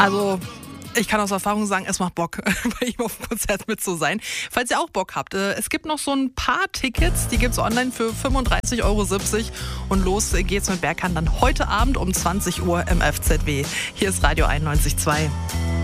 Also, ich kann aus Erfahrung sagen, es macht Bock, bei ihm auf dem Konzert mit zu sein. Falls ihr auch Bock habt, es gibt noch so ein paar Tickets, die gibt's online für 35,70 € und los geht's mit Berkan dann heute Abend um 20 Uhr im FZW. Hier ist Radio 91.2.